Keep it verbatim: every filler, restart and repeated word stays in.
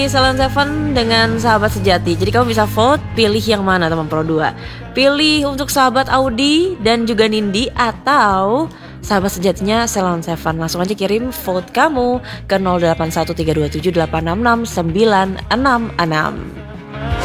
Salon Seven dengan sahabat sejati. Jadi kamu bisa vote pilih yang mana teman Pro dua. Pilih untuk sahabat Audi dan juga Nindi atau sahabat sejatinya Salon Seven. Langsung aja kirim vote kamu ke nol delapan satu tiga dua tujuh delapan enam enam sembilan enam enam.